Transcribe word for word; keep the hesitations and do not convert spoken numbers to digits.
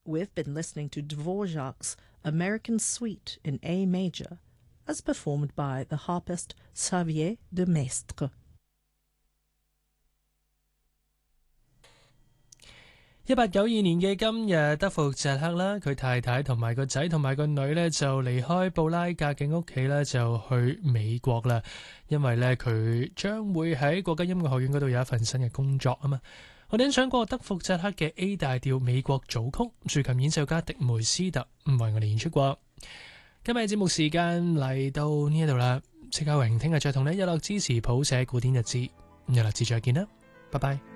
we've been listening to Dvorak's American Suite in A major, as performed by the harpist Xavier de Maistre. 一八九二年嘅今日，德福扎克啦，佢太太同埋個仔同埋個女呢，就離開布拉格嘅屋企呢，就去美國啦。因為呢，佢將會喺國家音樂學院嗰度有一份新嘅工作啊嘛。我哋欣賞過德福扎克嘅 A 大調美國組曲，豎琴演奏家迪梅斯特為我哋演出過。今日節目時間嚟到呢一度啦，戚家榮聽日再同你一樂支持譜寫古典日誌，一樂節再見啦，拜拜。